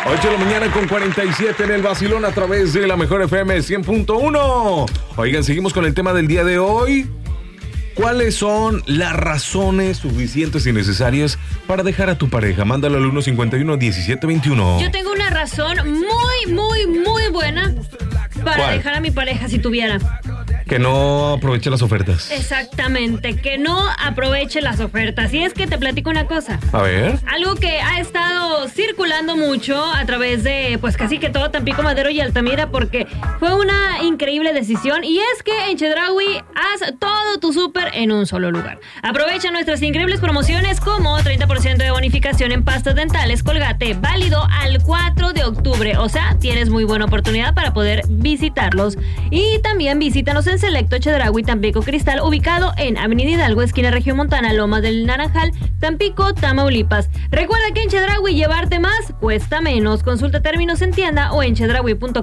8 de la mañana con 47 en el vacilón a través de la Mejor FM 100.1. Oigan, seguimos con el tema del día de hoy. ¿Cuáles son las razones suficientes y necesarias para dejar a tu pareja? Mándalo al 151-1721. Yo tengo una razón muy buena para dejar a mi pareja si tuviera. Que no aproveche las ofertas. Exactamente, que no aproveche las ofertas. Y es que te platico una cosa. A ver. Algo que ha estado circulando mucho a través de, pues casi que todo Tampico, Madero y Altamira, porque fue una increíble decisión. Y es que en Chedraui haz todo tu súper en un solo lugar. Aprovecha nuestras increíbles promociones como 30% de bonificación en pastas dentales Colgate, válido al 4 de octubre. O sea, tienes muy buena oportunidad para poder visitarlos. Y también visítanos en Selecto Chedraui Tampico Cristal, ubicado en Avenida Hidalgo, esquina Regiomontana, Lomas del Naranjal, Tampico, Tamaulipas. Recuerda que en Chedraui llevarte más cuesta menos. Consulta términos en tienda o en chedraui.com.mx.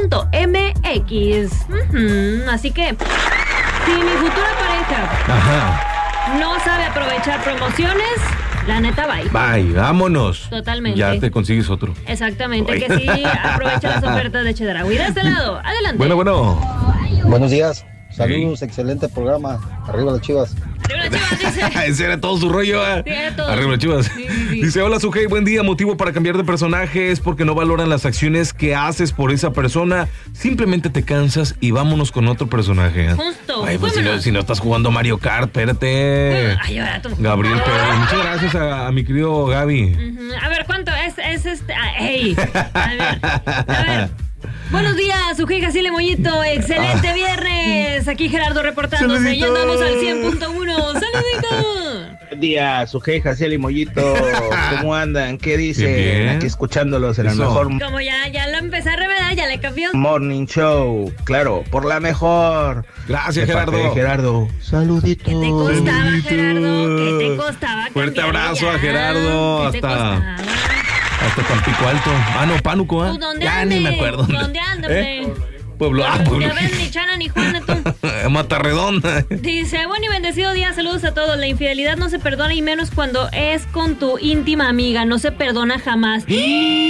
Así que, si mi futura pareja no sabe aprovechar promociones, la neta, bye. Bye, vámonos. Totalmente. Ya te consigues otro. Exactamente, que sí aprovecha las ofertas de Chedraui. De este lado, adelante. Bueno. Buenos días, saludos, excelente programa. Arriba las Chivas. Arriba las Chivas, dice. Ese era todo su rollo, ¿eh? Sí, era todo. Arriba las Chivas. Sí. Dice, hola Sujei, buen día. Motivo para cambiar de personaje es porque no valoran las acciones que haces por esa persona. Simplemente te cansas y vámonos con otro personaje. Justo. Ay, pues si no estás jugando Mario Kart, espérate. Ay, ahora tú. Gabriel Pérez, muchas gracias a mi querido Gaby. A ver, ¿cuánto es este? ¡Ey! A ver. Buenos días, su hija Cile Mollito. Excelente viernes. Aquí Gerardo reportándose. Saludito. Ya andamos al 100.1. ¡Saludito! Buen día, su jeja, Ciel y Mollito. ¿Cómo andan? ¿Qué dicen? Bien. Aquí escuchándolos en el Eso. mejor Como ya lo empecé a revelar, ya le cambió. morning show. Claro, por la mejor. Gracias, De parte de Gerardo. Gerardo. Saluditos. ¿Qué te costaba, Gerardo? ¿Qué te costaba? Fuerte cambiarle abrazo ya? a Gerardo. ¿Qué te costaba? Hasta Tampico Alto. Pánuco, ¿eh? ¿Tú dónde Ya andes? ni me acuerdo. ¿Dónde andas, Pueblo. Pueblo. Ya ves, ni Chana ni Juana, tú. Mata Redonda. Dice, buen y bendecido día, saludos a todos. La infidelidad no se perdona y menos cuando es con tu íntima amiga. No se perdona jamás. Esto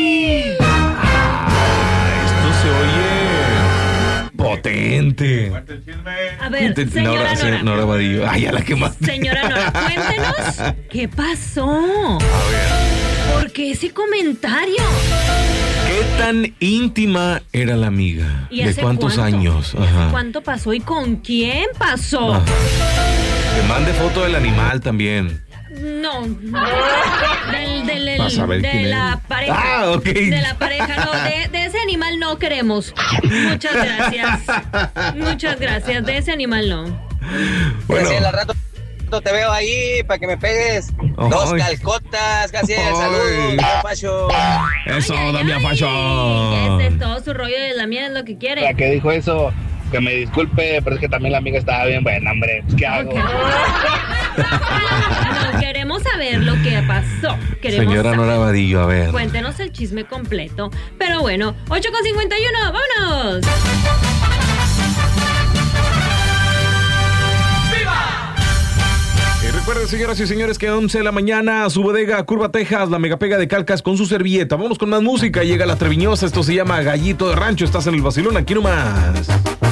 se oye potente. A ver, señora Nora. Nora Vadillo. Ay, ya la quemaste. Señora Nora, cuéntenos qué pasó. A ver. ¿Por qué ese comentario? ¿Qué tan íntima era la amiga? ¿Y ¿De hace cuántos cuánto? años? ¿Y hace cuánto pasó y con quién pasó? Ajá. Que mande foto del animal también. No. Vas a ver de quién la es. pareja. Ah, ok. De la pareja, no. De ese animal no queremos. Muchas gracias. Muchas gracias. De ese animal no. Bueno. Graciela, al rato te veo ahí para que me pegues dos calcotas. Gracias, saludos, Facho. Eso, Ay, Damián Facho. Ese es todo su rollo de la mía, es lo que quiere. La que dijo eso, que me disculpe, pero es que también la amiga estaba bien buena, hombre. ¿Qué hago? No, queremos saber lo que pasó. Queremos Señora saber. Nora Vadillo, a ver. Cuéntenos el chisme completo. Pero bueno, 8:51, vámonos. Recuerden, señoras y señores, que a 11 de la mañana su bodega Curva Texas, la megapega de calcas con su servilleta. Vamos con más música. Llega la Treviñosa. Esto se llama Gallito de Rancho. Estás en el vacilón, aquí nomás.